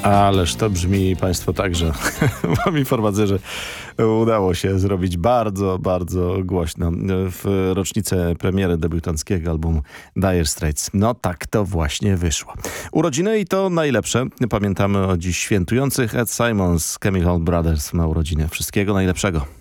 Ależ to brzmi państwo tak, że mam informację, że udało się zrobić bardzo, bardzo głośno w rocznicę premiery debiutanckiego albumu Dire Straits. No tak to właśnie wyszło. Urodziny i to najlepsze. Pamiętamy o dziś świętujących. Ed Simons, Chemical Brothers ma urodziny. Wszystkiego najlepszego.